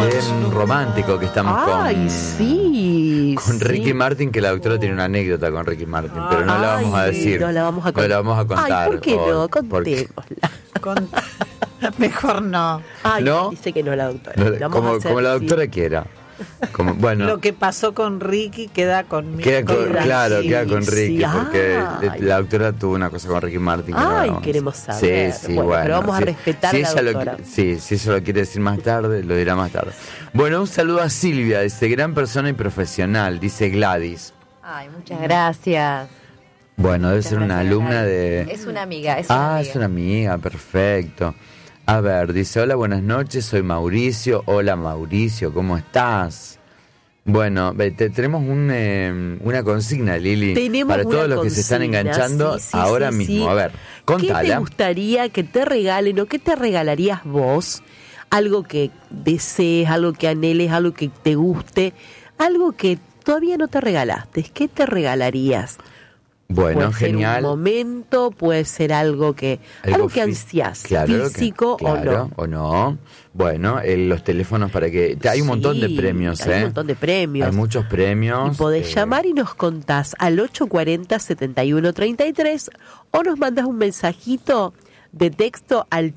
romántico que estamos Ay, sí. con Ricky sí. Martin, que la doctora tiene una anécdota con Ricky Martin, pero no la vamos a decir. No la vamos a contar. No la vamos a contar. Ay, ¿por qué no? Porque- Contémosla. Mejor no. Ay, ¿No? dice que no la doctora. Lo vamos a como, hacer, como la sí. doctora quiera. Como, bueno, Lo que pasó con Ricky queda conmigo. queda con, Ricky. claro, queda con Sí, Ricky, porque ay. la doctora tuvo una cosa con Ricky Martin. Que no Ay, la vamos- queremos saber. Sí, sí, Bueno, bueno. pero vamos a sí. respetar Si a la ella doctora. sí, si ella lo quiere decir más tarde, lo dirá más tarde. Bueno, un saludo a Silvia, dice, gran persona y profesional, dice Gladys. Ay, muchas gracias. Bueno, debe Muchas ser una gracias, alumna Gladys. de... Es una amiga, es una amiga. Es una amiga, perfecto. A ver, dice, hola, buenas noches, soy Mauricio. Hola, Mauricio, ¿cómo estás? Bueno, tenemos una consigna, Lili, Tenemos para todos una los que se están consigna, enganchando sí, ahora sí, mismo. sí. A ver, ¿Qué te contala. gustaría que te regalen o qué te regalarías vos? Algo que desees, algo que anheles, algo que te guste, algo que todavía no te regalaste. ¿Qué te regalarías? Bueno, puede genial. ser un momento, puede ser algo que ansias, claro, físico claro, o no. o no. Bueno, los teléfonos para que... Hay un montón de Sí, premios, hay un montón de premios. Hay muchos premios. Y podés llamar y nos contás al 840-7133 o nos mandas un mensajito de texto al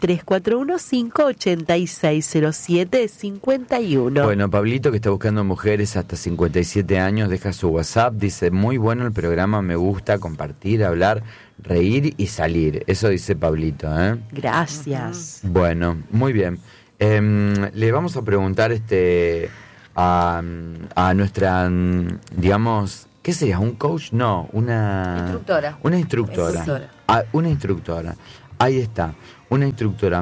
3415-860751. Bueno, Pablito, que está buscando mujeres hasta 57 años, deja su WhatsApp, dice, muy bueno el programa, me gusta compartir, hablar, reír y salir. Eso dice Pablito, ¿eh? Gracias. Bueno, muy bien. Le vamos a preguntar a nuestra, digamos, ¿qué sería? ¿Un coach? No, una... Instructora. Una instructora. Instructora. Una instructora. Ahí está, una instructora.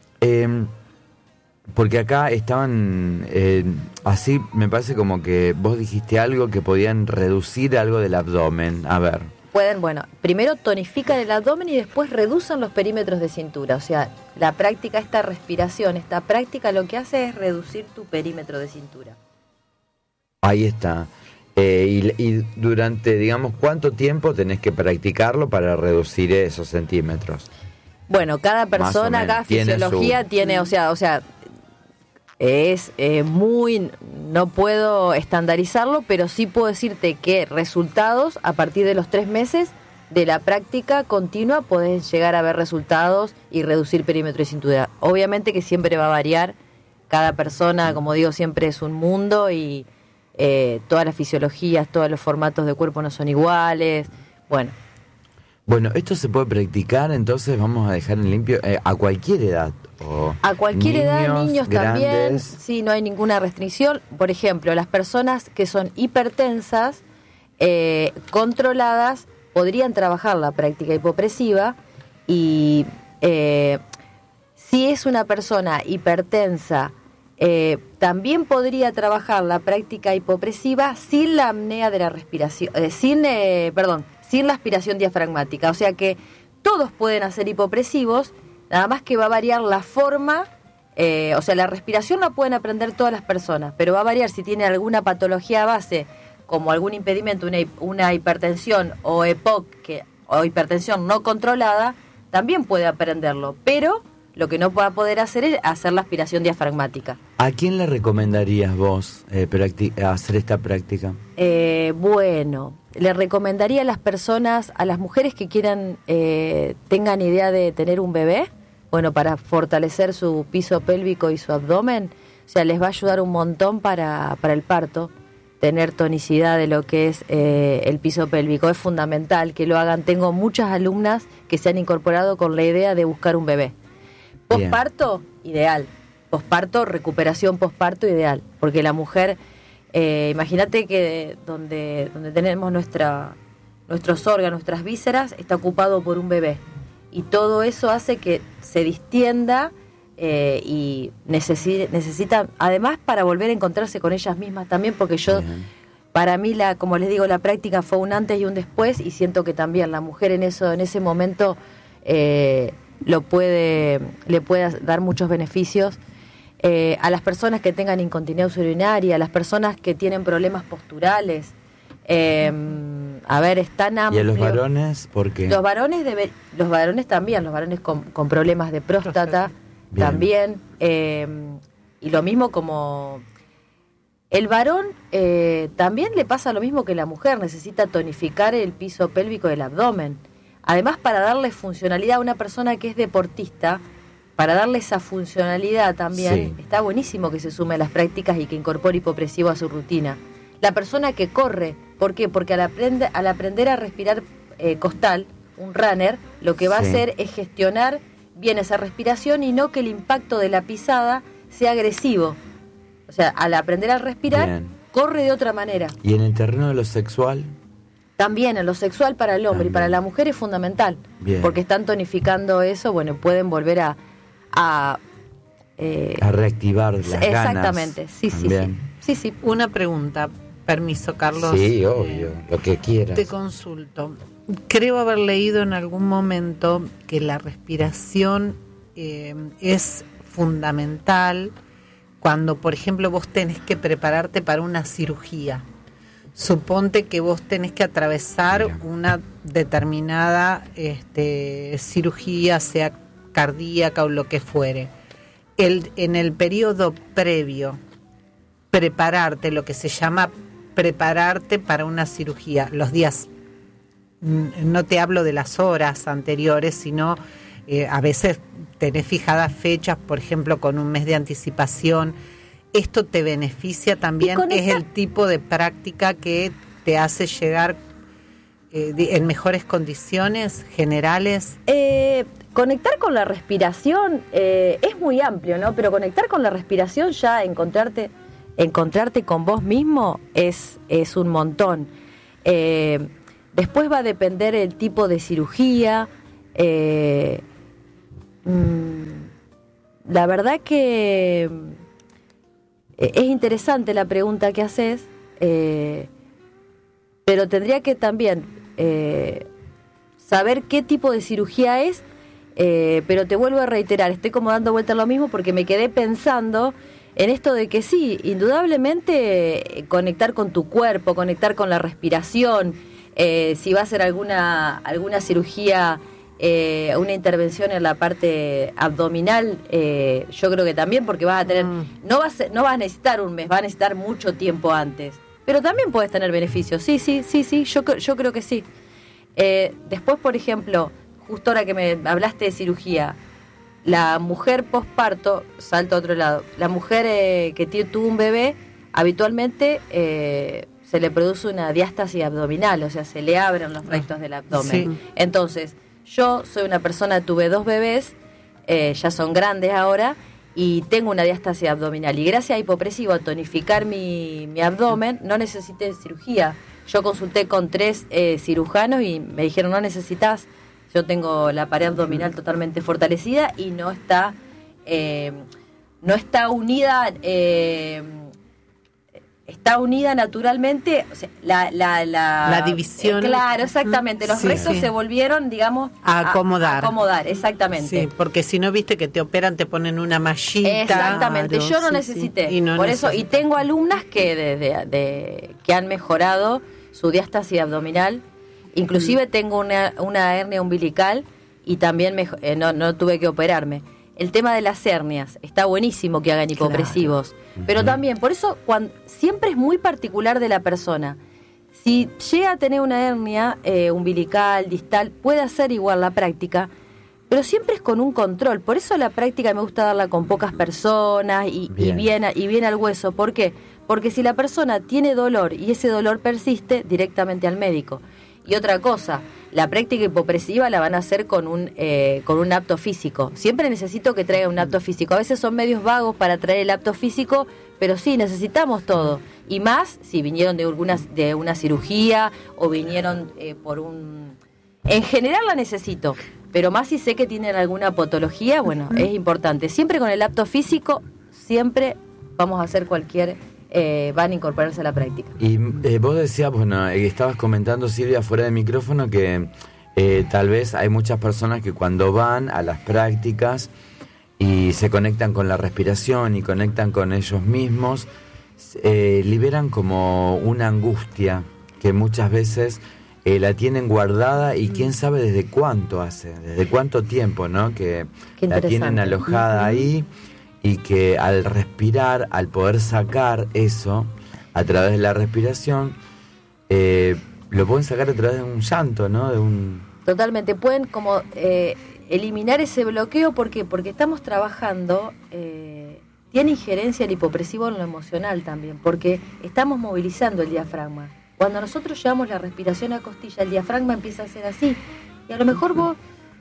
Porque acá estaban, así me parece como que vos dijiste algo que podían reducir algo del abdomen. A ver. Pueden, bueno, primero tonifican el abdomen y después reducen los perímetros de cintura. O sea, la práctica, esta respiración, esta práctica lo que hace es reducir tu perímetro de cintura. Ahí está. Y durante, digamos, ¿cuánto tiempo tenés que practicarlo para reducir esos centímetros? Bueno, cada persona, menos. cada Tiene fisiología su- tiene, o sea, es muy, no puedo estandarizarlo, pero sí puedo decirte que resultados a partir de los 3 meses de la práctica continua podés llegar a ver resultados y reducir perímetro de cintura. Obviamente que siempre va a variar, cada persona, como digo, siempre es un mundo y todas las fisiologías, todos los formatos de cuerpo no son iguales, bueno. Bueno, esto se puede practicar, entonces vamos a dejar en limpio a cualquier edad. A cualquier edad, niños también, grandes. sí, no hay ninguna restricción. Por ejemplo, las personas que son hipertensas, controladas, podrían trabajar la práctica hipopresiva y si es una persona hipertensa, también podría trabajar la práctica hipopresiva sin la apnea de la respiración, sin la aspiración diafragmática. O sea que todos pueden hacer hipopresivos, nada más que va a variar la forma, o sea, la respiración la pueden aprender todas las personas, pero va a variar si tiene alguna patología base, como algún impedimento, una hipertensión o EPOC, o hipertensión no controlada, también puede aprenderlo, pero lo que no va a poder hacer es hacer la aspiración diafragmática. ¿A quién le recomendarías vos hacer esta práctica? Bueno, le recomendaría a las personas, a las mujeres que quieran, tengan idea de tener un bebé, bueno, para fortalecer su piso pélvico y su abdomen, o sea, les va a ayudar un montón para el parto, tener tonicidad de lo que es el piso pélvico. Es fundamental que lo hagan. Tengo muchas alumnas que se han incorporado con la idea de buscar un bebé. Posparto, ideal. Posparto, recuperación posparto, ideal. Porque la mujer, imagínate que donde tenemos nuestros órganos, nuestras vísceras, está ocupado por un bebé. Y todo eso hace que se distienda y necesita, además, para volver a encontrarse con ellas mismas también, porque para mí, como les digo, la práctica fue un antes y un después, y siento que también la mujer en ese momento le puede dar muchos beneficios. A las personas que tengan incontinencia urinaria, a las personas que tienen problemas posturales, a ver, están amplios. ¿Y a los varones por qué? Los varones también, los varones con problemas de próstata también. Y lo mismo como el varón, también le pasa lo mismo que la mujer, necesita tonificar el piso pélvico del abdomen. Además, para darle funcionalidad a una persona que es deportista, para darle esa funcionalidad también, está buenísimo que se sume a las prácticas y que incorpore hipopresivo a su rutina. La persona que corre, ¿por qué? Porque al aprender a respirar costal, un runner, lo que va a hacer es gestionar bien esa respiración y no que el impacto de la pisada sea agresivo. O sea, al aprender a respirar, corre de otra manera. ¿Y en el terreno de lo sexual? También, en lo sexual para el hombre y para la mujer es fundamental. Bien. Porque están tonificando eso, bueno, pueden volver a reactivar las ganas. Exactamente, sí. Una pregunta, permiso, Carlos. Sí, obvio, lo que quieras. Te consulto. Creo haber leído en algún momento que la respiración es fundamental cuando, por ejemplo, vos tenés que prepararte para una cirugía. Suponte que vos tenés que atravesar una determinada cirugía, sea cardíaca o lo que fuere. En el periodo previo, prepararte, lo que se llama prepararte para una cirugía, los días, no te hablo de las horas anteriores, sino a veces tenés fijadas fechas, por ejemplo, con un mes de anticipación. ¿Esto te beneficia también? ¿Es el tipo de práctica que te hace llegar en mejores condiciones generales? Conectar con la respiración es muy amplio, ¿no? Pero conectar con la respiración, ya encontrarte con vos mismo es un montón. Después va a depender el tipo de cirugía. La verdad que es interesante la pregunta que haces, pero tendría que también saber qué tipo de cirugía es, pero te vuelvo a reiterar, estoy como dando vuelta a lo mismo porque me quedé pensando en esto de que sí, indudablemente conectar con tu cuerpo, conectar con la respiración, si va a ser alguna cirugía, una intervención en la parte abdominal, yo creo que también, porque vas a tener, no vas a necesitar un mes, vas a necesitar mucho tiempo antes, pero también puedes tener beneficios. Sí, yo creo que sí. Después, por ejemplo, justo ahora que me hablaste de cirugía, la mujer posparto, salto a otro lado, la mujer que tuvo un bebé, habitualmente se le produce una diástasis abdominal, o sea, se le abren los rectos del abdomen. Sí. Entonces, yo soy una persona, tuve 2 bebés, ya son grandes ahora, y tengo una diástasis abdominal. Y gracias a hipopresivo, a tonificar mi abdomen, no necesité cirugía. Yo consulté con 3 cirujanos y me dijeron, no necesitas. Yo tengo la pared abdominal totalmente fortalecida y no está unida... está unida naturalmente, o sea, la división. Claro, exactamente. Los rectos se volvieron, digamos, a acomodar, exactamente. Sí, porque si no, viste que te operan, te ponen una mallita. Exactamente. Claro, yo no necesité. Y no eso, y tengo alumnas que que han mejorado su diástasis abdominal. Inclusive tengo una hernia umbilical y también no tuve que operarme. El tema de las hernias, está buenísimo que hagan hipopresivos, pero también, por eso, siempre es muy particular de la persona. Si llega a tener una hernia umbilical, distal, puede hacer igual la práctica, pero siempre es con un control. Por eso la práctica me gusta darla con pocas personas y bien al hueso. ¿Por qué? Porque si la persona tiene dolor y ese dolor persiste, directamente al médico. Y otra cosa, la práctica hipopresiva la van a hacer con un apto físico. Siempre necesito que traiga un apto físico. A veces son medios vagos para traer el apto físico, pero sí, necesitamos todo. Y más si vinieron de una cirugía o vinieron por un... En general la necesito, pero más si sé que tienen alguna patología, bueno, es importante. Siempre con el apto físico, siempre vamos a hacer cualquier... van a incorporarse a la práctica. Y vos decías, bueno, estabas comentando, Silvia, fuera de micrófono, que tal vez hay muchas personas que cuando van a las prácticas y se conectan con la respiración y conectan con ellos mismos, liberan como una angustia que muchas veces la tienen guardada y quién sabe desde cuánto tiempo, ¿no? Que la tienen alojada ahí. y que al respirar, al poder sacar eso a través de la respiración, lo pueden sacar a través de un llanto, ¿no? Totalmente, pueden como eliminar ese bloqueo. ¿Por qué? Porque estamos trabajando, tiene injerencia el hipopresivo en lo emocional también, porque estamos movilizando el diafragma. Cuando nosotros llevamos la respiración a costilla, el diafragma empieza a hacer así, y a lo mejor vos,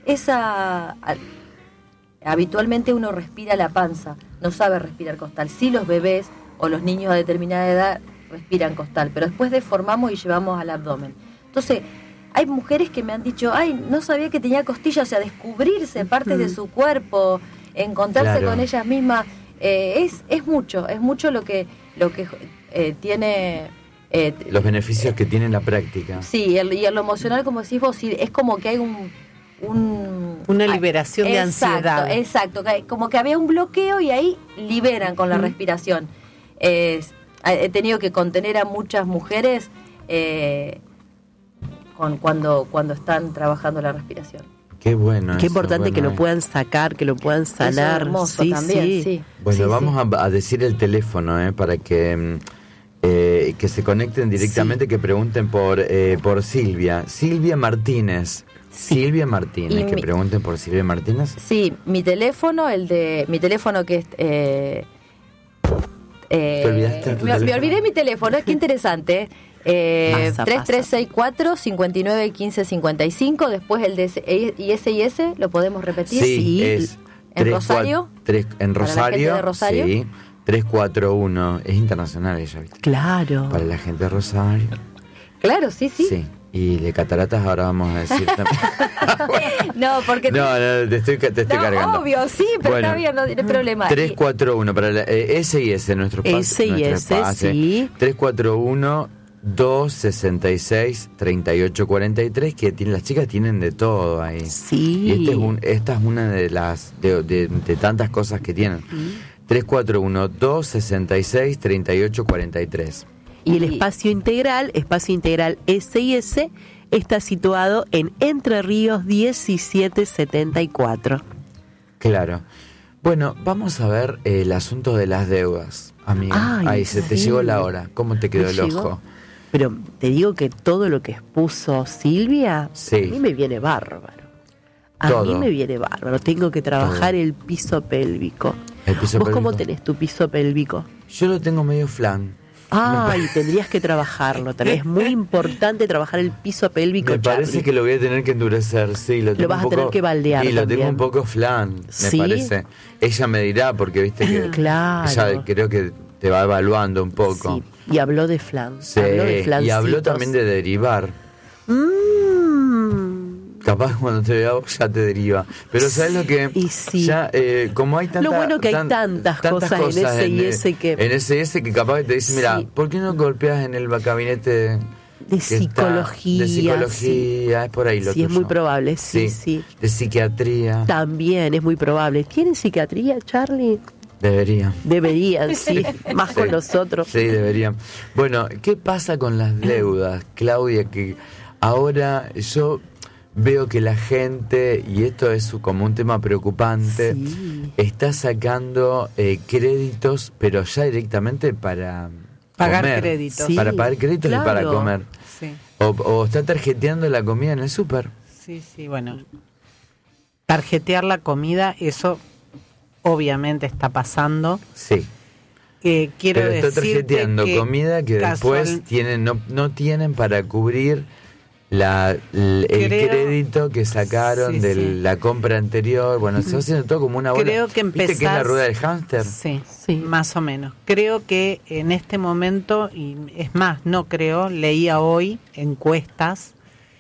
habitualmente uno respira la panza, no sabe respirar costal. Sí, los bebés o los niños a determinada edad respiran costal, pero después deformamos y llevamos al abdomen. Entonces, hay mujeres que me han dicho, ay, no sabía que tenía costilla, o sea, descubrirse partes de su cuerpo, encontrarse con ellas mismas, es mucho lo que tiene... los beneficios que tiene la práctica. Sí, y en lo emocional, como decís vos, sí, es como que hay una liberación de ansiedad. Exacto, como que había un bloqueo y ahí liberan con la respiración. He tenido que contener a muchas mujeres cuando están trabajando la respiración. Qué bueno. Qué importante que lo puedan sacar, que lo puedan sanar. Es hermoso también, sí. Bueno, vamos a decir el teléfono para que se conecten directamente, que pregunten por Silvia. Silvia Martínez. Silvia Martínez, que pregunten por Silvia Martínez. Sí, mi teléfono que es... ¿Te olvidaste me olvidé mi teléfono, es que interesante. 3364-591555. Después el de ISIS, ¿lo podemos repetir? Sí, es ¿En Rosario? En Rosario, para la gente de Rosario. Sí, 341. Es internacional ella, ¿viste? Claro. Para la gente de Rosario. Claro, sí. Sí. Y de cataratas ahora vamos a decir también. No, porque... No, te estoy cargando. Obvio, sí, pero está bien, no tiene problema. 341 para la SIS, nuestro espacio. SIS, sí. 341-266-3843, que las chicas tienen de todo ahí. Sí. Y esta es una de las de tantas cosas que tienen. 341-266-3843. Y el espacio integral SIS, está situado en Entre Ríos 1774. Claro. Bueno, vamos a ver el asunto de las deudas, amiga. Ahí se te llegó la hora. ¿Cómo te quedó el ojo? Pero te digo que todo lo que expuso Silvia, sí, a mí me viene bárbaro. Mí me viene bárbaro. Tengo que trabajar el piso pélvico. ¿Vos cómo tenés tu piso pélvico? Yo lo tengo medio flan. Ay, tendrías que trabajarlo. Es muy importante trabajar el piso pélvico. Me parece que lo voy a tener que endurecer, sí. Lo vas a tener que baldear. Y lo tengo un poco flan, me parece. Ella me dirá, porque viste que claro, ella creo que te va evaluando un poco. Sí, y habló de flan. Sí, y habló también de derivar. Capaz cuando te vea ya te deriva. Pero ¿sabes lo que? Sí. Ya, como hay lo bueno que hay tantas cosas en SIS que... En SIS que capaz te dicen, mira, ¿por qué no golpeas en el gabinete de psicología? De psicología, es por ahí lo tuyo. Es muy probable, sí. De psiquiatría. También es muy probable. ¿Tienen psiquiatría, Charlie? Deberían, sí. Más con nosotros. Sí, deberían. Bueno, ¿qué pasa con las deudas, Claudia? Que ahora yo... veo que la gente, y esto es como un tema preocupante, está sacando créditos, pero ya directamente para pagar comer. Créditos. Sí, para pagar créditos, claro, y para comer. Sí. O está tarjeteando la comida en el súper. Sí, bueno. Tarjetear la comida, eso obviamente está pasando. Sí. Quiero pero está tarjeteando comida que después no tienen para cubrir el crédito que sacaron de la compra anterior. Bueno, se va haciendo todo como una bola. Creo que ¿Viste que es la rueda del hámster? Sí, más o menos. Creo que en este momento, y es más, leía hoy encuestas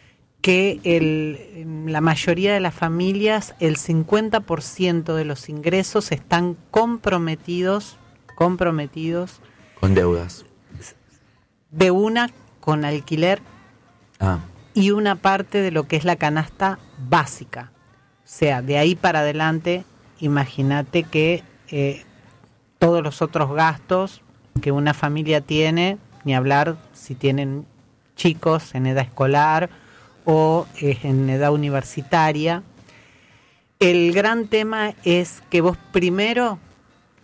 que la mayoría de las familias, el 50% de los ingresos están comprometidos con deudas. De una con alquiler. Y una parte de lo que es la canasta básica. O sea, de ahí para adelante, imagínate que todos los otros gastos que una familia tiene, ni hablar si tienen chicos en edad escolar o en edad universitaria. El gran tema es que vos primero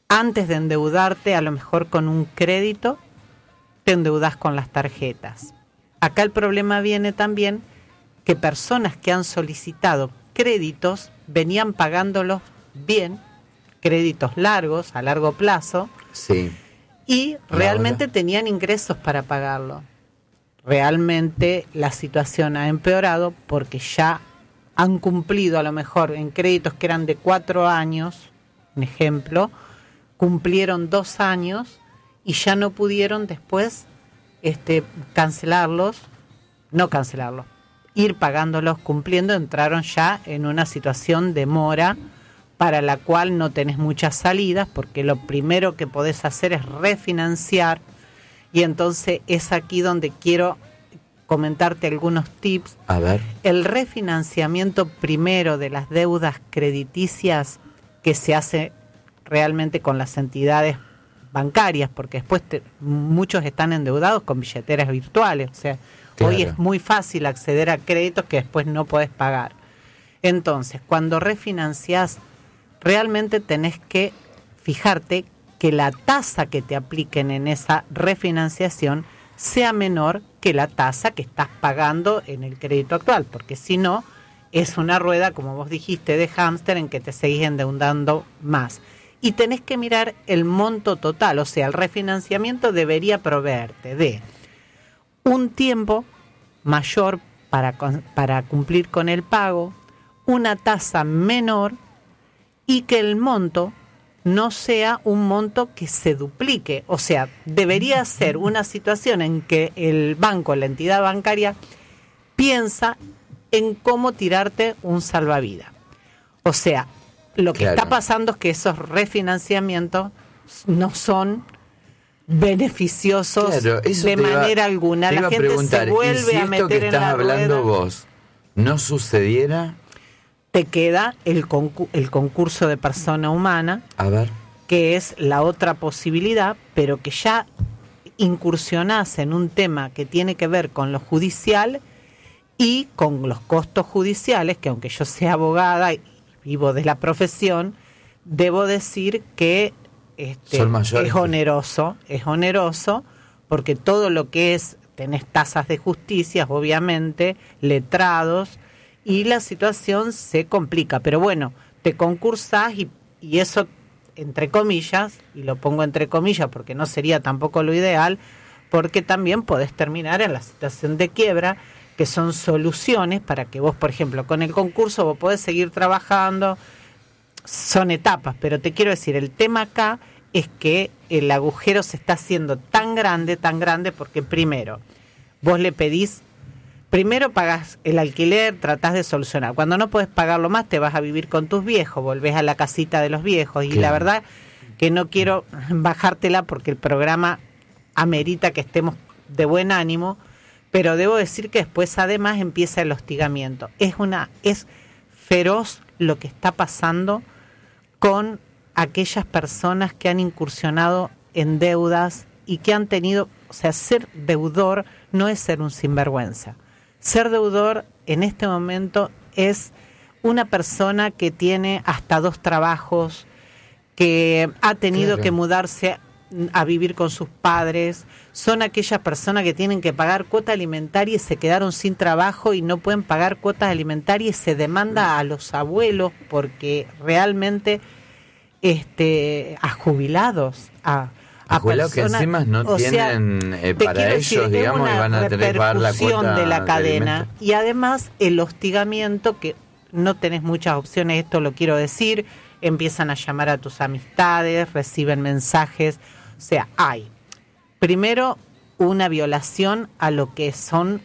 antes de endeudarte a lo mejor con un crédito, te endeudas con las tarjetas. Acá el problema viene también que personas que han solicitado créditos venían pagándolos bien, créditos largos, a largo plazo, Sí. y realmente tenían ingresos para pagarlo. Realmente la situación ha empeorado porque ya han cumplido a lo mejor en créditos que eran de 4 años, un ejemplo, cumplieron 2 años y ya no pudieron después ir pagándolos, cumpliendo, entraron ya en una situación de mora para la cual no tenés muchas salidas, porque lo primero que podés hacer es refinanciar, y entonces es aquí donde quiero comentarte algunos tips. A ver. El refinanciamiento primero de las deudas crediticias que se hace realmente con las entidades bancarias, porque después muchos están endeudados con billeteras virtuales, o sea, claro. Hoy es muy fácil acceder a créditos que después no podés pagar. Entonces, cuando refinanciás, realmente tenés que fijarte que la tasa que te apliquen en esa refinanciación sea menor que la tasa que estás pagando en el crédito actual, porque si no, es una rueda, como vos dijiste, de hámster en que te seguís endeudando más. Y tenés que mirar el monto total, o sea, el refinanciamiento debería proveerte de un tiempo mayor para cumplir con el pago, una tasa menor y que el monto no sea un monto que se duplique. O sea, debería ser una situación en que el banco, la entidad bancaria, piensa en cómo tirarte un salvavidas. O sea, lo que está pasando es que esos refinanciamientos no son beneficiosos de manera alguna. La gente se vuelve a meter en la rueda. Si esto que estás hablando vos no sucediera, te queda el concurso de persona humana, a ver, que es la otra posibilidad, pero que ya incursionás en un tema que tiene que ver con lo judicial y con los costos judiciales, que aunque yo sea abogada y vivo de la profesión, debo decir que son mayores. Es oneroso, porque todo lo que es, tenés tasas de justicia, obviamente, letrados, y la situación se complica. Pero bueno, te concursás y eso, entre comillas, y lo pongo entre comillas porque no sería tampoco lo ideal, porque también podés terminar en la situación de quiebra, que son soluciones para que vos, por ejemplo, con el concurso vos podés seguir trabajando. Son etapas, pero te quiero decir, el tema acá es que el agujero se está haciendo tan grande, porque primero, vos le pedís, primero pagás el alquiler, tratás de solucionar. Cuando no podés pagarlo más, te vas a vivir con tus viejos, volvés a la casita de los viejos. Y la verdad que no quiero bajártela porque el programa amerita que estemos de buen ánimo, pero debo decir que después además empieza el hostigamiento. Es feroz lo que está pasando con aquellas personas que han incursionado en deudas y que han tenido, o sea, ser deudor no es ser un sinvergüenza. Ser deudor en este momento es una persona que tiene hasta 2 trabajos, que ha tenido que mudarse a vivir con sus padres. Son aquellas personas que tienen que pagar cuota alimentaria y se quedaron sin trabajo y no pueden pagar cuotas alimentarias y se demanda a los abuelos porque realmente a jubilados, a jubilados que encima no tienen para ellos, digamos, y van a tener que pagar la cuota de la cadena. Y además el hostigamiento, que no tenés muchas opciones, esto lo quiero decir, empiezan a llamar a tus amistades, reciben mensajes, o sea, hay primero una violación a lo que son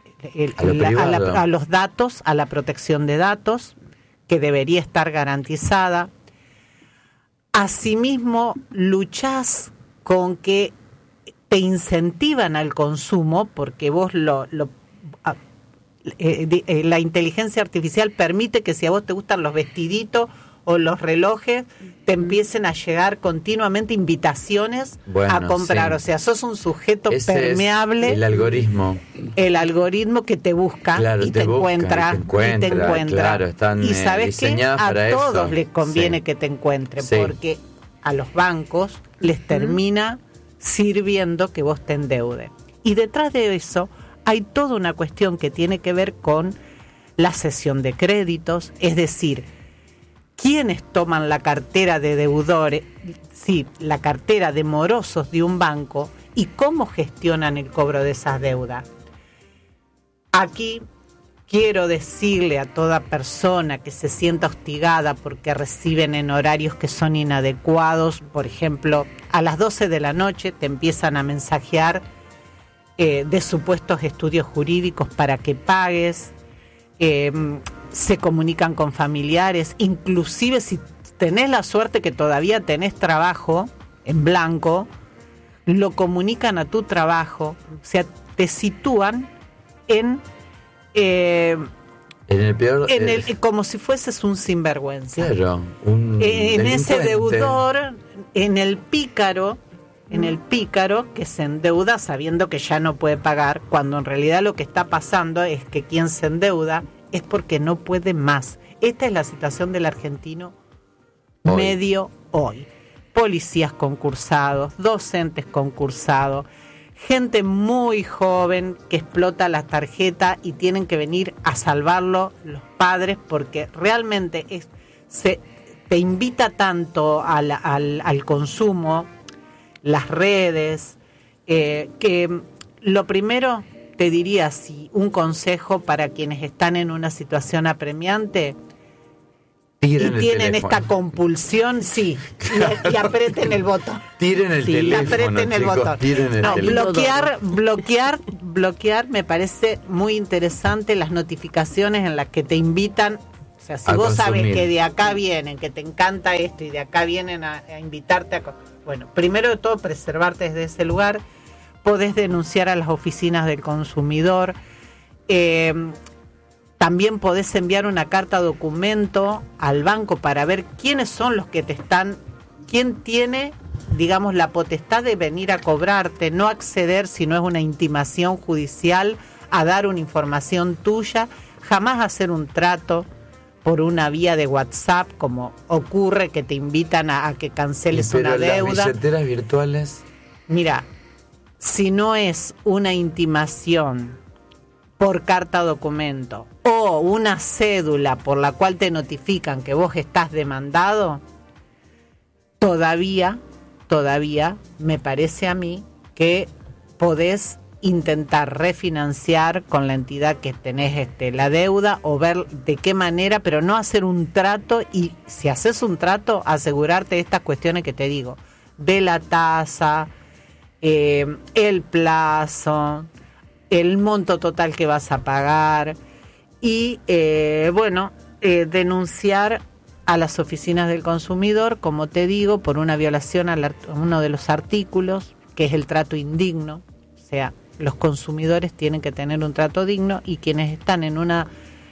a los datos, a la protección de datos, que debería estar garantizada. Asimismo, luchás con que te incentivan al consumo, porque vos la inteligencia artificial permite que si a vos te gustan los vestiditos o los relojes, te empiecen a llegar continuamente invitaciones a comprar. Sí. O sea, sos un sujeto permeable. Es el algoritmo. El algoritmo que te busca y te encuentra. Claro, están y sabes que a todos les conviene que te encuentren, porque a los bancos les termina sirviendo que vos te endeudes. Y detrás de eso hay toda una cuestión que tiene que ver con la cesión de créditos, es decir, quienes toman la cartera de deudores, sí, la cartera de morosos de un banco y cómo gestionan el cobro de esas deudas. Aquí quiero decirle a toda persona que se sienta hostigada porque reciben en horarios que son inadecuados, por ejemplo, a las 12 de la noche te empiezan a mensajear de supuestos estudios jurídicos para que pagues, se comunican con familiares, inclusive si tenés la suerte que todavía tenés trabajo en blanco, lo comunican a tu trabajo, o sea, te sitúan en el peor, como si fueses un sinvergüenza. Claro, en ese deudor, en el pícaro que se endeuda sabiendo que ya no puede pagar, cuando en realidad lo que está pasando es que quien se endeuda es porque no puede más. Esta es la situación del argentino medio hoy. Policías concursados, docentes concursados, gente muy joven que explota la tarjeta y tienen que venir a salvarlo los padres porque realmente te invita tanto al consumo, las redes, que lo primero te diría, si un consejo para quienes están en una situación apremiante y tienen esta compulsión, sí, y aprieten el botón. Tiren el teléfono, aprieten el chicos, botón. No, teléfono. bloquear me parece muy interesante las notificaciones en las que te invitan. O sea, si vos sabes que de acá vienen, que te encanta esto y de acá vienen a invitarte a... Bueno, primero de todo, preservarte desde ese lugar. Podés denunciar a las oficinas del consumidor. También podés enviar una carta documento al banco para ver quiénes son los que te están... ¿Quién tiene, digamos, la potestad de venir a cobrarte? No acceder, si no es una intimación judicial, a dar una información tuya. Jamás hacer un trato por una vía de WhatsApp, como ocurre que te invitan a que canceles una deuda. ¿Las billeteras virtuales? Mira, si no es una intimación por carta documento o una cédula por la cual te notifican que vos estás demandado, todavía me parece a mí que podés intentar refinanciar con la entidad que tenés la deuda o ver de qué manera, pero no hacer un trato, y si haces un trato, asegurarte de estas cuestiones que te digo, de la tasa, el plazo, el monto total que vas a pagar y, denunciar a las oficinas del consumidor, como te digo, por una violación a uno de los artículos, que es el trato indigno. O sea, los consumidores tienen que tener un trato digno y quienes están en una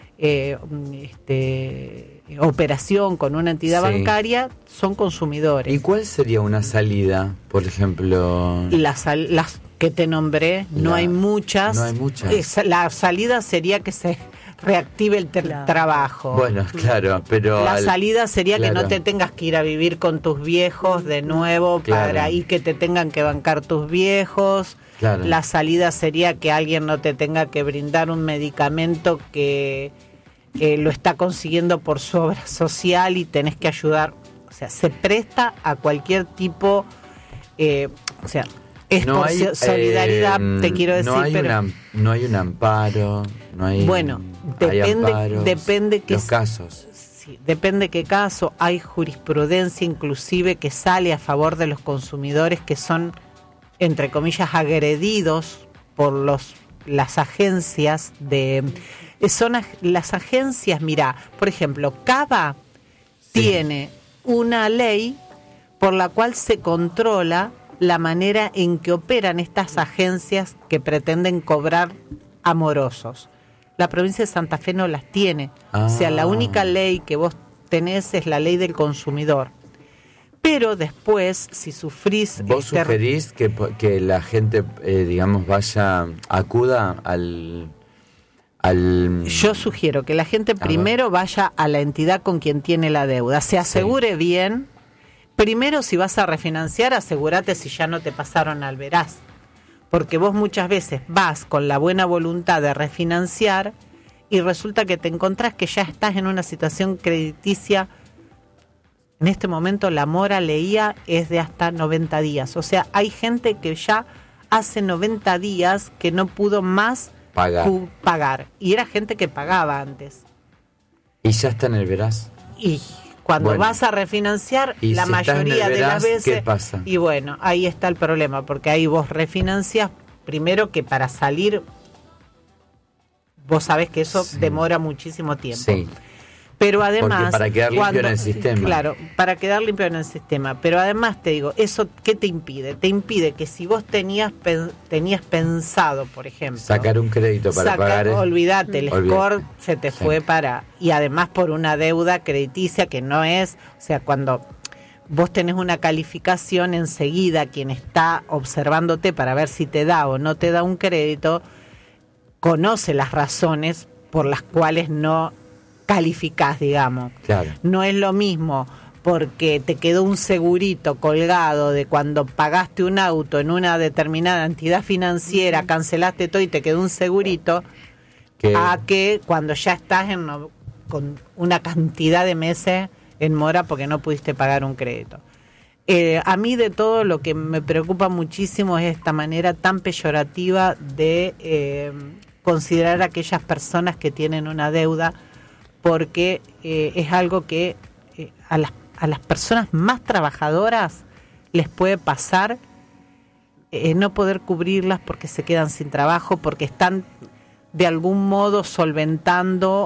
operación con una entidad bancaria son consumidores. ¿Y cuál sería una salida, por ejemplo? Las que te nombré, no hay muchas. No hay muchas. La salida sería que se reactive el trabajo. Bueno, claro, pero... La salida sería que no te tengas que ir a vivir con tus viejos de nuevo para ir que te tengan que bancar tus viejos. Claro. La salida sería que alguien no te tenga que brindar un medicamento que lo está consiguiendo por su obra social y tenés que ayudar. O sea, se presta a cualquier tipo... es no por hay, solidaridad, te quiero decir, no hay un amparo, no hay... Bueno, depende qué los casos. Sí, depende qué caso. Hay jurisprudencia inclusive que sale a favor de los consumidores que son, entre comillas, agredidos por las agencias las agencias, mira, por ejemplo, Cava tiene una ley por la cual se controla la manera en que operan estas agencias que pretenden cobrar a morosos. La provincia de Santa Fe no las tiene. O sea, la única ley que vos tenés es la ley del consumidor. Pero después, si sufrís... ¿Vos sugerís que la gente, acuda al... Yo sugiero que la gente primero vaya a la entidad con quien tiene la deuda, se asegure bien... Primero, si vas a refinanciar, asegúrate si ya no te pasaron al veraz. Porque vos muchas veces vas con la buena voluntad de refinanciar y resulta que te encontrás que ya estás en una situación crediticia. En este momento la mora, leía, es de hasta 90 días. O sea, hay gente que ya hace 90 días que no pudo más pagar. Y era gente que pagaba antes. Y ya está en el veraz. Y cuando vas a refinanciar, la si mayoría de las veces... ¿qué pasa? Y bueno, ahí está el problema, porque ahí vos refinancias, primero que para salir, vos sabés que eso demora muchísimo tiempo. Sí. Pero además... Porque para quedar limpio en el sistema. Claro, para quedar limpio en el sistema. Pero además te digo, ¿eso qué te impide? Te impide que si vos tenías pensado, por ejemplo... Sacar un crédito para pagar... Olvídate, el score se te fue para... Y además por una deuda crediticia que no es... O sea, cuando vos tenés una calificación, enseguida quien está observándote para ver si te da o no te da un crédito, conoce las razones por las cuales no calificás, digamos. Claro. No es lo mismo porque te quedó un segurito colgado de cuando pagaste un auto en una determinada entidad financiera, cancelaste todo y te quedó un segurito, a que cuando ya estás con una cantidad de meses en mora porque no pudiste pagar un crédito. A mí de todo lo que me preocupa muchísimo es esta manera tan peyorativa de considerar a aquellas personas que tienen una deuda, porque es algo que a las personas más trabajadoras les puede pasar, no poder cubrirlas porque se quedan sin trabajo, porque están de algún modo solventando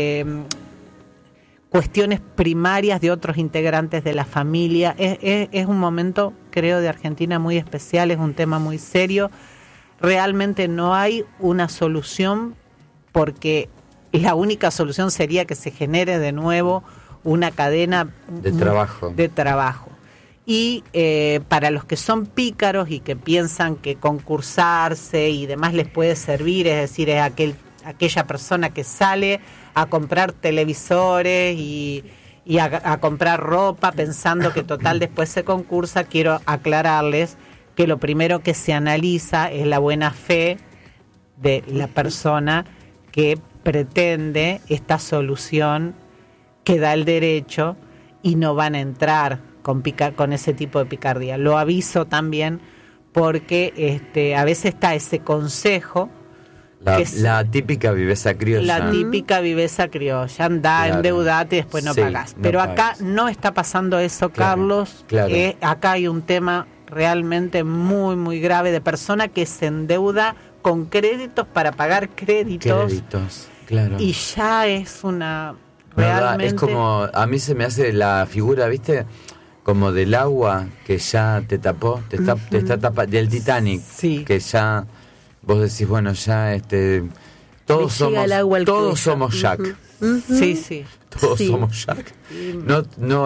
cuestiones primarias de otros integrantes de la familia. Es un momento, creo, de Argentina muy especial, es un tema muy serio. Realmente no hay una solución, porque la única solución sería que se genere de nuevo una cadena de trabajo. Y para los que son pícaros y que piensan que concursarse y demás les puede servir, es decir, es aquella persona que sale a comprar televisores y a comprar ropa pensando que total después se concursa, quiero aclararles que lo primero que se analiza es la buena fe de la persona que pretende esta solución que da el derecho, y no van a entrar con ese tipo de picardía. Lo aviso también porque a veces está ese consejo, la típica viveza criolla. La típica viveza criolla, andá, endeudate y después no pagás. Pero acá no está pasando eso, Carlos. Claro. Acá hay un tema realmente muy, muy grave de persona que se endeuda con créditos para pagar créditos. Claro. Y ya es una... Realmente... Es como, a mí se me hace la figura, ¿viste? Como del agua que ya te tapó, te está tapando, del Titanic, que ya vos decís, bueno, ya todos somos Jack. Sí. Todos somos Jack. No,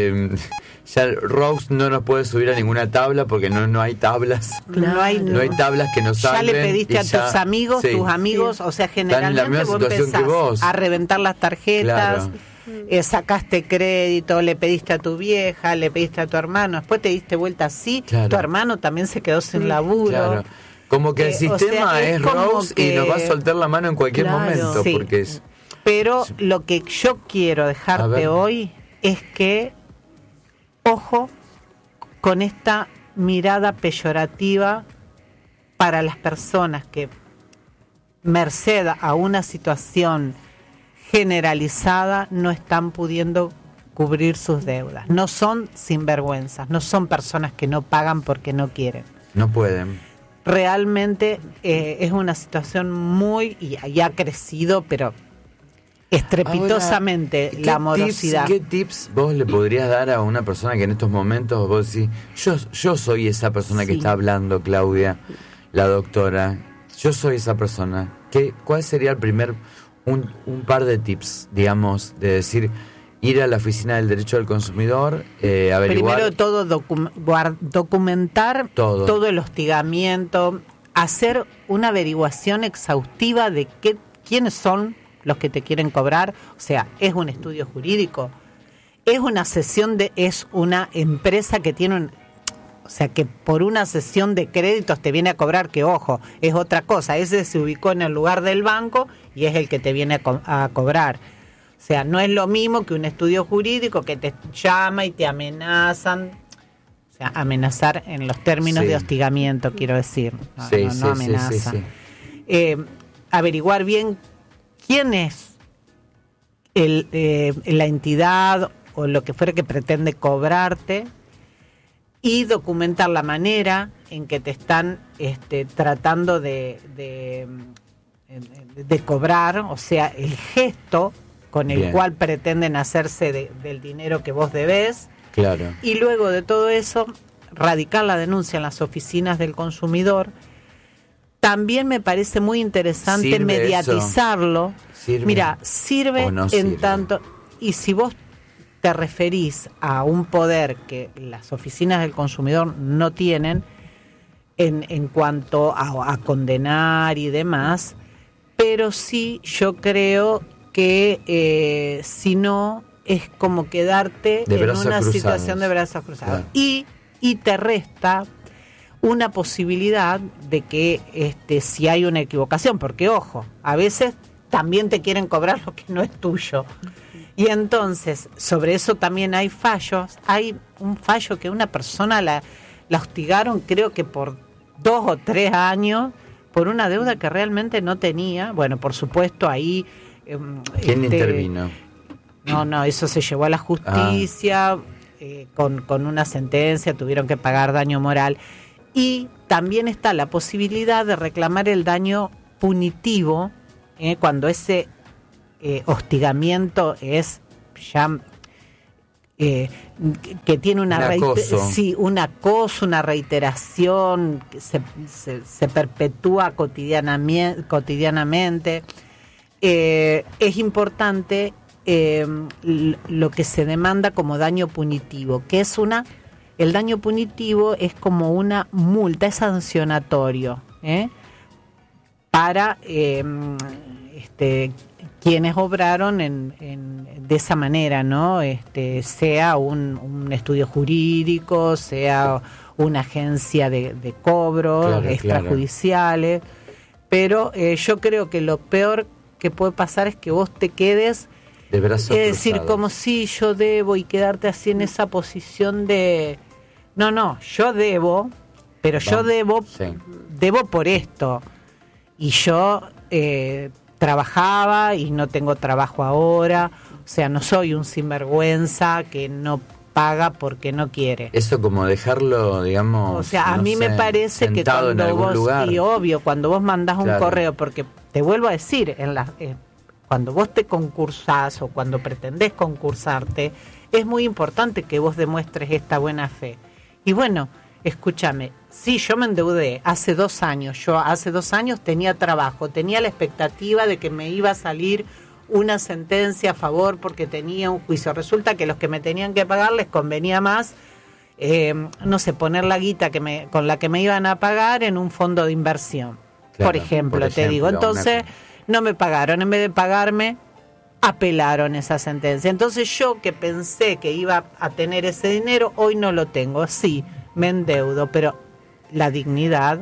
ya Rose no nos puede subir a ninguna tabla porque no hay tablas. No hay tablas que nos salven. Ya le pediste a tus amigos, o sea, generalmente vos empezás a reventar las tarjetas, sacaste crédito, le pediste a tu vieja, le pediste a tu hermano, después te diste vuelta así, tu hermano también se quedó sin laburo. Claro. Como que el sistema es Rose y nos va a soltar la mano en cualquier momento. Sí. Porque pero lo que yo quiero dejarte hoy es que, ojo con esta mirada peyorativa para las personas que, merced a una situación generalizada, no están pudiendo cubrir sus deudas. No son sinvergüenzas, no son personas que no pagan porque no quieren. No pueden. Realmente es una situación y ha crecido, pero estrepitosamente. Ahora, la morosidad. ¿Qué tips vos le podrías dar a una persona que en estos momentos vos decís, yo soy esa persona que está hablando, Claudia, la doctora, yo soy esa persona? ¿Cuál sería el primer, un par de tips, digamos, de decir, ir a la Oficina del Derecho del Consumidor, averiguar? Primero todo, documentar todo el hostigamiento, hacer una averiguación exhaustiva de quiénes son los que te quieren cobrar, o sea, es un estudio jurídico. es una empresa que tiene o sea, que por una sesión de créditos te viene a cobrar, que ojo, es otra cosa. Ese se ubicó en el lugar del banco y es el que te viene a cobrar. O sea, no es lo mismo que un estudio jurídico que te llama y te amenazan. O sea, amenazar en los términos de hostigamiento, quiero decir. No amenaza. Sí. Averiguar bien quién es la entidad o lo que fuera que pretende cobrarte, y documentar la manera en que te están tratando de cobrar, o sea, el gesto con el cual pretenden hacerse del dinero que vos debés. Claro. Y luego de todo eso, radicar la denuncia en las oficinas del consumidor. También me parece muy interesante ¿Sirve mediatizarlo. ¿Sirve? Mira, sirve no en sirve? tanto... Y si vos te referís a un poder que las oficinas del consumidor no tienen en cuanto a condenar y demás, pero sí yo creo que si no es como quedarte en una situación de brazos cruzados. Claro. Y te resta una posibilidad de que si hay una equivocación, porque ojo, a veces también te quieren cobrar lo que no es tuyo. Y entonces, sobre eso también hay fallos. Hay un fallo que una persona la hostigaron, creo que por 2 o 3 años, por una deuda que realmente no tenía. Bueno, por supuesto, ahí... ¿Quién intervino? No, eso se llevó a la justicia, con una sentencia, tuvieron que pagar daño moral. Y también está la posibilidad de reclamar el daño punitivo, cuando ese... hostigamiento es ya que tiene un acoso, una reiteración que se perpetúa cotidianamente. Es importante lo que se demanda como daño punitivo, que es el daño punitivo es como una multa, es sancionatorio para quienes obraron de esa manera, ¿no? Sea un estudio jurídico, sea una agencia de cobro, extrajudiciales, pero yo creo que lo peor que puede pasar es que vos te quedes, de brazos es decir, cruzados. como si yo debo, y quedarte así en esa posición de no, yo debo, pero yo debo por esto, y yo trabajaba y no tengo trabajo ahora, o sea, no soy un sinvergüenza que no paga porque no quiere. Eso como dejarlo, digamos... O sea, a mí me parece que cuando vos, lugar. Y obvio, cuando vos mandás un correo, porque te vuelvo a decir, cuando vos te concursás o cuando pretendés concursarte, es muy importante que vos demuestres esta buena fe. Y bueno, escúchame, sí, yo me endeudé hace 2 años. Yo hace 2 años tenía trabajo, tenía la expectativa de que me iba a salir una sentencia a favor porque tenía un juicio. Resulta que los que me tenían que pagar les convenía más, no sé, poner la guita con la que me iban a pagar en un fondo de inversión. Claro, por ejemplo, te digo. Entonces, no me pagaron. En vez de pagarme, apelaron esa sentencia. Entonces yo, que pensé que iba a tener ese dinero, hoy no lo tengo. Sí, me endeudo, pero la dignidad,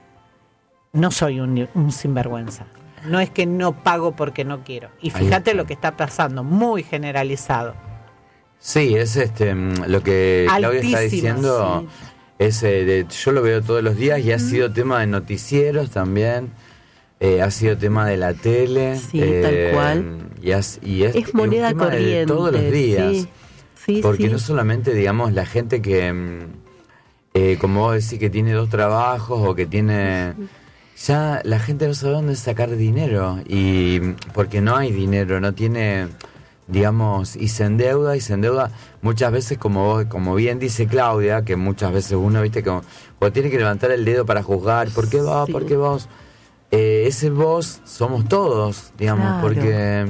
no soy un sinvergüenza. No es que no pago porque no quiero. Y fíjate lo que está pasando, muy generalizado. Sí, es lo que Claudia está diciendo. Sí. Yo lo veo todos los días y ha sido tema de noticieros también. Ha sido tema de la tele. Sí, tal cual. Y es moneda un tema corriente. De todos los días. Sí, porque no solamente, digamos, la gente que, como vos decís, que tiene 2 trabajos o que tiene... Ya la gente no sabe dónde sacar dinero, y porque no hay dinero, no tiene, digamos, y se endeuda muchas veces, como bien dice Claudia, que muchas veces uno, viste, como tiene que levantar el dedo para juzgar, ¿por qué vos? ¿Por qué vos? Ese vos somos todos, digamos, porque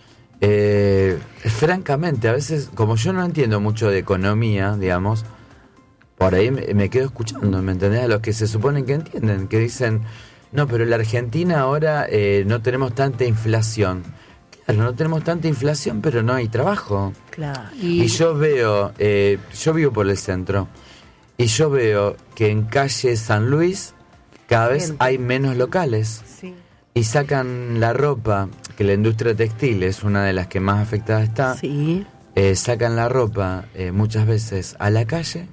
francamente, a veces, como yo no entiendo mucho de economía, digamos, por ahí me quedo escuchando, ¿me entendés? A los que se suponen que entienden, que dicen... No, pero en la Argentina ahora no tenemos tanta inflación. Claro, no tenemos tanta inflación, pero no hay trabajo. Claro. Y yo veo, yo vivo por el centro, y yo veo que en calle San Luis cada vez hay menos locales. Sí. Y sacan la ropa, que la industria textil es una de las que más afectada está. Sí. Sacan la ropa muchas veces a la calle,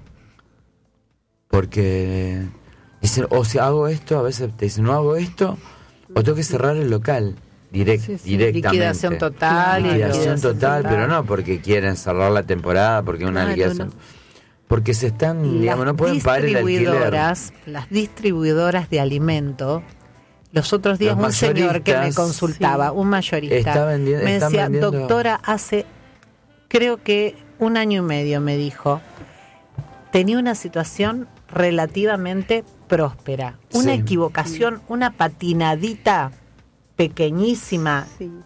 porque dicen, o si hago esto, a veces te dicen, no hago esto, o tengo que cerrar el local. Directamente. Liquidación total. Liquidación total, pero no porque quieren cerrar la temporada, porque una liquidación. No. Porque se están, digamos, no pueden pagar el alquiler. Las distribuidoras de alimento, los otros días Los un señor que me mayoristas, consultaba, un mayorista, me decía, doctora, hace creo que 1 año y medio me dijo, tenía una situación relativamente próspera, una equivocación, una patinadita pequeñísima,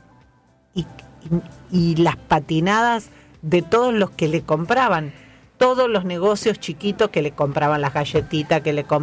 y las patinadas de todos los que le compraban, todos los negocios chiquitos que le compraban las galletitas, que le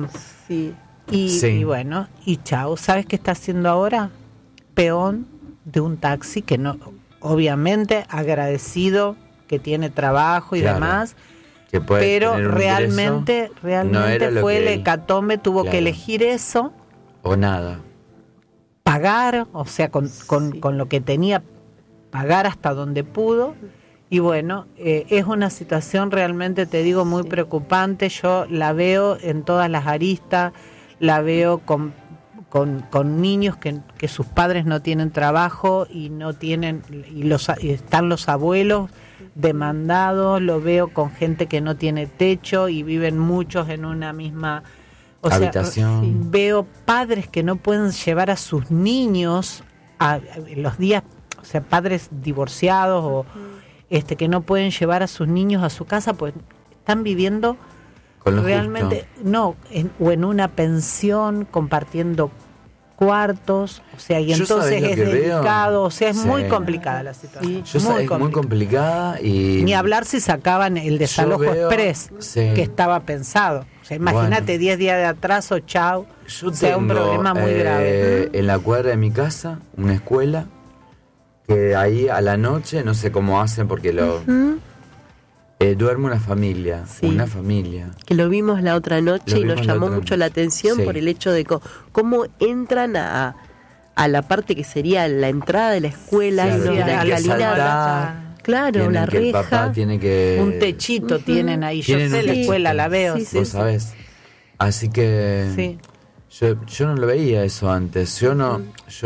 y bueno, y chao. ¿Sabes qué está haciendo ahora? Peón de un taxi, que no, obviamente agradecido que tiene trabajo y demás, pero realmente no fue el hecatombe, tuvo que elegir eso o nada, pagar, o sea, con lo que tenía, pagar hasta donde pudo. Y bueno, es una situación realmente, te digo, muy preocupante. Yo la veo en todas las aristas, la veo con niños que sus padres no tienen trabajo y no tienen, y están los abuelos demandados, lo veo con gente que no tiene techo y viven muchos en una misma habitación. Veo padres que no pueden llevar a sus niños a los días, o sea, padres divorciados o que no pueden llevar a sus niños a su casa, pues están viviendo realmente o en una pensión compartiendo cuartos, o sea, y entonces es delicado, o sea, es muy complicada la situación. Muy complicada y ni hablar si sacaban el desalojo express que estaba pensado. O sea, imagínate 10 días de atraso, chao. Yo tengo un problema muy grave. En la cuadra de mi casa, una escuela que ahí a la noche, no sé cómo hacen porque duerme una familia, que lo vimos la otra noche y nos llamó mucho la atención por el hecho de cómo entran a la parte que sería la entrada de la escuela y no la escalinata. Claro, la reja. El papá tiene que... Un techito tienen ahí, yo sé la escuela, la veo. Vos sabés. Así que yo no lo veía eso antes. Yo no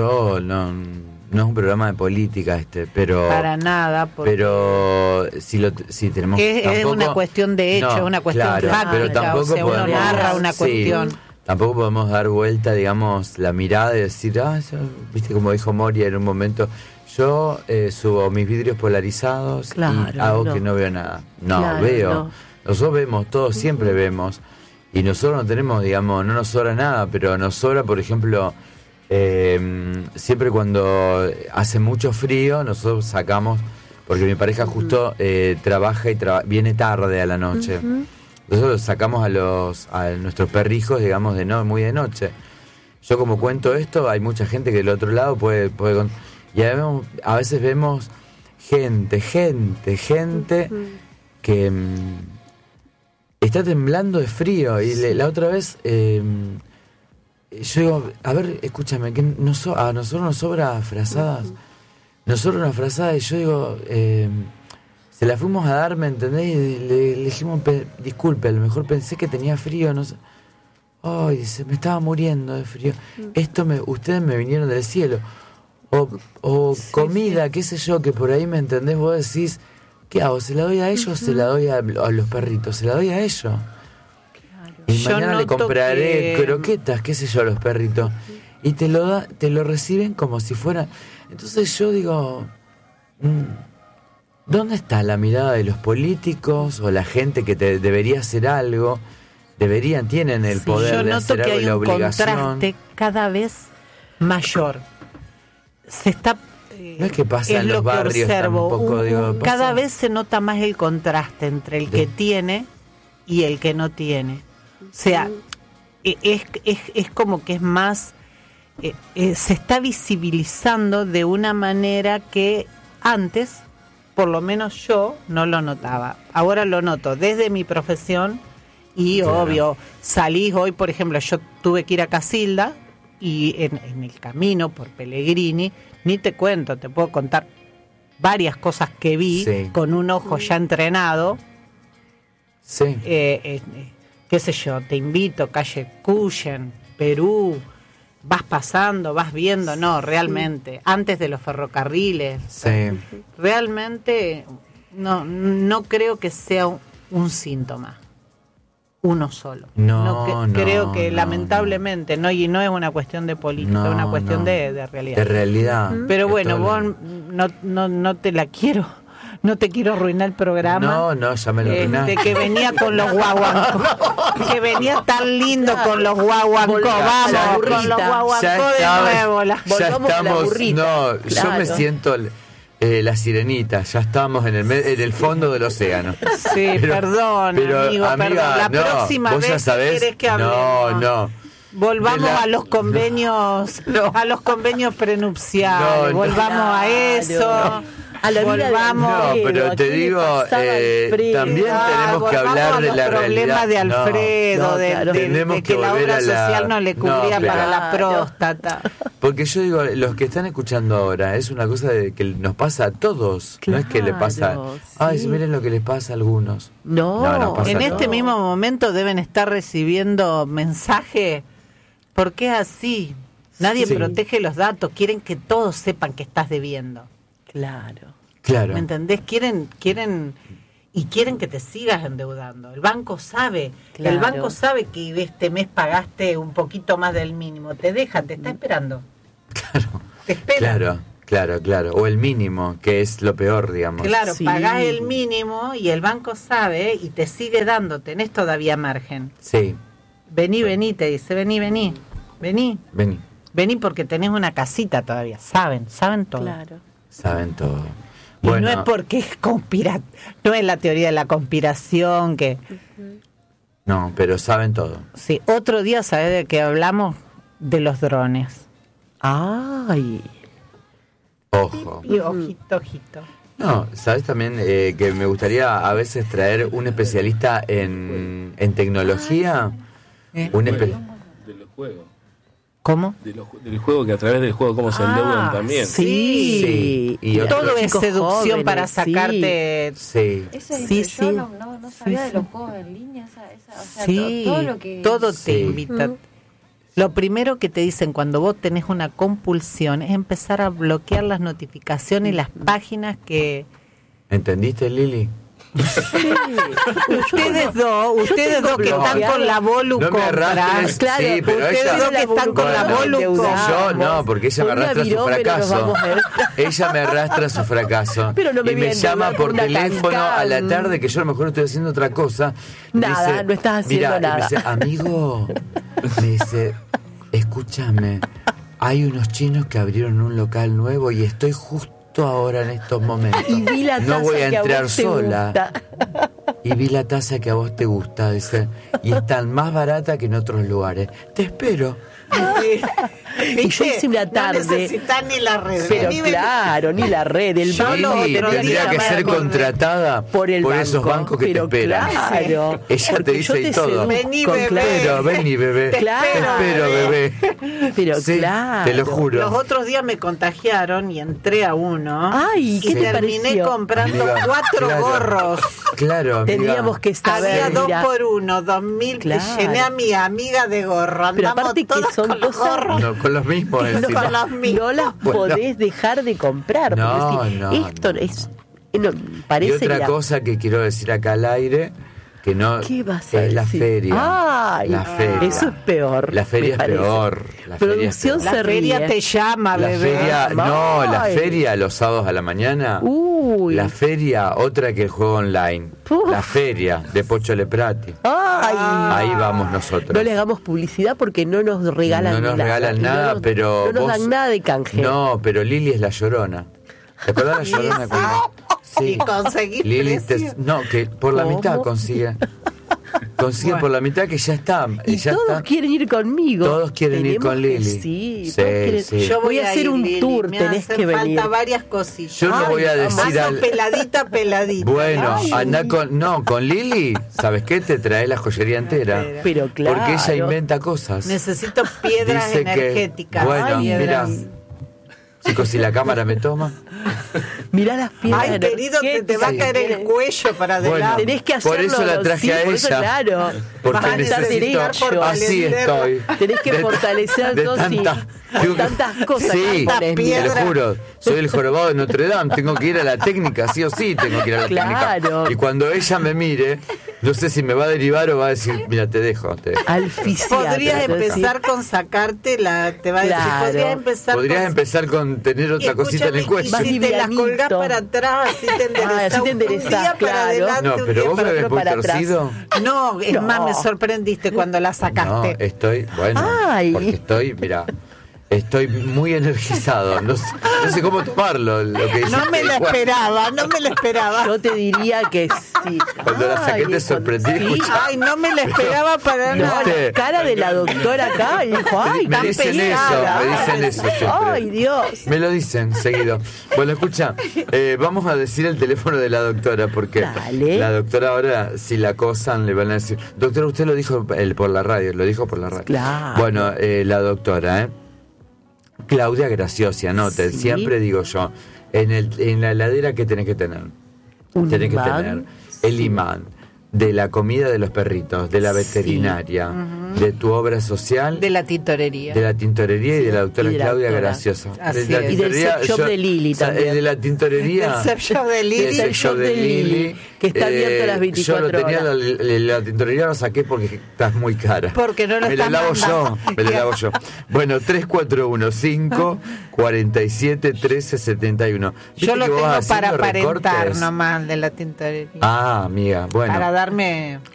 es un programa de política pero para nada, pero si tenemos es una cuestión de hecho, es una cuestión fáctica, pero tampoco o sea, uno narra una cuestión. Tampoco podemos dar vuelta, digamos, la mirada y decir, viste como dijo Moria en un momento, yo subo mis vidrios polarizados y hago que no veo nada. Veo. Nosotros vemos todo, siempre vemos. Y nosotros no tenemos, digamos, no nos sobra nada, pero nos sobra, por ejemplo, siempre cuando hace mucho frío, nosotros sacamos, porque mi pareja justo trabaja y viene tarde a la noche. Nosotros sacamos a nuestros perrijos, digamos, muy de noche. Yo como cuento esto, hay mucha gente que del otro lado puede y a veces vemos gente que está temblando de frío. Y la otra vez yo digo, a ver, escúchame, que a nosotros nos sobra frazadas. Nosotros una frazada, y yo digo, se la fuimos a dar, ¿me entendés? Y le dijimos, disculpe, a lo mejor pensé que tenía frío, no sé. Ay, dice, me estaba muriendo de frío. Ustedes me vinieron del cielo. O comida, qué sé yo, que por ahí, ¿me entendés? Vos decís, ¿qué hago? ¿Se la doy a ellos o se la doy a los perritos? Se la doy a ellos. Y mañana le compraré croquetas, qué sé yo, a los perritos. Y te lo reciben como si fuera. Entonces yo digo, ¿dónde está la mirada de los políticos o la gente que debería hacer algo? Tienen el poder de hacer algo y la obligación. Yo noto que hay un contraste cada vez mayor. Se está... no es que pasa en los barrios tampoco, cada vez se nota más el contraste entre el que tiene y el que no tiene. O sea, es como que es más se está visibilizando de una manera que antes, por lo menos yo, no lo notaba. Ahora lo noto desde mi profesión y obvio, salís hoy, por ejemplo, yo tuve que ir a Casilda y en el camino por Pellegrini, ni te cuento, te puedo contar varias cosas que vi con un ojo ya entrenado. Sí. Qué sé yo, te invito, calle Cuyen, Perú, vas pasando, vas viendo, no, realmente, antes de los ferrocarriles, realmente no creo que sea un síntoma, uno solo. Creo que lamentablemente, no, y no es una cuestión de política, es una cuestión de realidad. De realidad. Pero bueno, vos no te quiero arruinar el programa. No, ya me lo arruinaste. Que venía con los guaguancos. Que venía tan lindo con los guaguancos. Vamos, con los guaguancos de nuevo. Ya estamos. Yo me siento la sirenita. Ya estamos en el fondo del océano. Sí, perdón, amigo. La próxima vez querés que hablemos. No. Volvamos a los convenios, a los convenios prenupciales. Volvamos a eso. A la vida pero te digo, también tenemos que hablar de la realidad de Alfredo, de que la obra social no le cubría para la próstata. Porque yo digo, los que están escuchando ahora, es una cosa que nos pasa a todos, no es que le pasa, miren lo que les pasa a algunos. No pasa en este mismo momento deben estar recibiendo mensajes, porque es así, nadie protege los datos, quieren que todos sepan que estás debiendo. Claro. ¿Me entendés? Quieren que te sigas endeudando. El banco sabe, que este mes pagaste un poquito más del mínimo. Te está esperando. Claro. Te espera. Claro. O el mínimo, que es lo peor, digamos. Claro, pagás el mínimo y el banco sabe y te sigue dando. Tenés todavía margen. Sí. Vení, te dice, vení. Vení porque tenés una casita todavía. Saben todo. Claro. Saben todo. Y no es porque es no es la teoría de la conspiración que... No, pero saben todo. Sí, otro día, ¿sabés de qué hablamos? De los drones. ¡Ay! Ojo. Y ojito. No, ¿sabes también que me gustaría a veces traer un especialista en tecnología? De los juegos. ¿Cómo? Del juego, que a través del juego cómo se endeudan también. Sí. Y todo es seducción para sacarte. Sí. Yo no sabía de los juegos en línea. Todo te invita. Lo primero que te dicen cuando vos tenés una compulsión es empezar a bloquear las notificaciones y las páginas que... ¿Entendiste, Lili? Sí. Ustedes dos que están con la Bolu compras, sí, pero ustedes dos que están con la Bolu yo no, porque ella me arrastra su fracaso. Ella me arrastra su fracaso y me llama por teléfono a la tarde, que yo a lo mejor estoy haciendo otra cosa. Nada, no estás haciendo nada. Me dice, amigo, me dice, escúchame, hay unos chinos que abrieron un local nuevo y estoy justo ahora en estos momentos. Y vi la taza no voy a entrar que sola. Y vi la taza que a vos te gusta, dice, y es tan más barata que en otros lugares. Te espero. Y yo hice una tarde. No necesitas ni la red. Pero claro, ni la red. El banco tendría que ser contratada por esos bancos que te esperan. Claro. Ella te dice y todo. Vení, bebé. Vení, bebé. Te espero, bebé. Pero claro. Te lo juro. Los otros días me contagiaron y entré a uno. Ay, ¿qué te terminé pareció? comprando 4 gorros. Claro, amiga. Teníamos que saber. Había 2 por 1, 2000. Claro. Llené a mi amiga de gorro. Pero Andamos aparte que son con los gorros. No, con los mismos. No las podés dejar de comprar. No, porque esto es... No, parece y otra cosa que quiero decir acá al aire, que no ¿qué vas a es decir? la feria. Ay, la feria. Eso es peor. La feria es peor. Producción se feria ríe. te llama, la bebé. Feria, no, la feria los sábados a la mañana. Uy. La feria, otra que el juego online. Uf. La feria de Pocho Leprati. Ay. Ahí vamos nosotros. No le hagamos publicidad porque no nos regalan nada. No nos regalan nada, pero no nos dan nada de canje. No, pero Lili es la Llorona. ¿Te acuerdas de la Llorona? Sí. Y conseguí Lili precio. no, que por la mitad consigue. consigue Bueno. por la mitad que ya está. Y ya todos está. quieren ir conmigo. Todos quieren ir con Tenemos que- Lili. Sí, Sí, todos quieren- sí. Yo voy a hacer ir, un Lili, tour, me tenés hacen que venir. falta varias cositas. Yo le voy a decir Más al... peladita. Bueno, Ay. anda con Lili, ¿sabes qué? Te trae la joyería entera. Pero claro. Porque ella inventa cosas. Necesito piedras Dice que- energéticas. bueno, piedras. mira. Chicos, si la cámara me toma. Mirá las piedras. Ay, querido, te va a caer el cuello para Bueno, adelante. Tenés que por hacerlo. eso la traje sí, a por eso, ella. claro. Porque Vas a estar necesito. derecho. Así estoy. Tenés que De- fortalecer de todo, sí. tengo que- Tantas cosas. Sí, tantas te lo piedras. juro. Soy el jorobado de Notre Dame. Tengo que ir a la técnica, sí o sí. Tengo que ir a la Claro. técnica. Y cuando ella me mire, no sé si me va a derivar o va a decir, mira, te dejo. Al fisiatra. Podrías te decía. empezar con sacarte la. Te va a decir, Claro. podrías empezar con tener otra cosita en el cuello. Más Y si te las livianito. colgás para atrás, así te enderezás. así te un enderezás, día para claro. adelante, No, un pero día vos me para ves atrás. muy para atrás. torcido. No, es No. más, me sorprendiste cuando la No, sacaste. estoy, bueno, Ay. porque estoy, mira, estoy muy energizado. No sé cómo tomarlo. Lo que No me la esperaba, no me la esperaba. Yo te diría que sí. Cuando la saqué te sorprendí, Sí. escuchá. Ay, no me la esperaba para No, nada. ¿Viste? la cara de la doctora acá y dijo, ay, me tan dicen pesada. eso, me dicen eso siempre. Ay, Dios. Me lo dicen seguido. Bueno, escucha, vamos a decir el teléfono de la doctora, porque Dale. la doctora ahora, si la acosan, le van a decir, doctora, usted lo dijo por la radio, lo dijo por la radio. Claro. Bueno, la doctora, Claudia Graciosi, anote, Sí. siempre digo yo, en la heladera, ¿qué tenés que tener? Un Tenés que imán, tener el sí. imán de la comida de los perritos, de la veterinaria, de tu obra social, De la tintorería. de la tintorería y de la doctora y de la Claudia doctora. Graciosa. Así De la es. Y del tintorería, sex shop de Lili o sea, también. el de la tintorería. Del sex shop de Lili. El sex shop de Lili. Que está abierto las 24 Yo lo tenía, horas. la tintorería lo saqué porque está muy cara. Porque no lo Me la estás lavo mandando. yo, me la lavo yo. Bueno, 3415 47 13 71. Yo lo ¿Viste que vos tengo para haciendo aparentar recortes? nomás de la tintorería. Ah, amiga, bueno. Para darme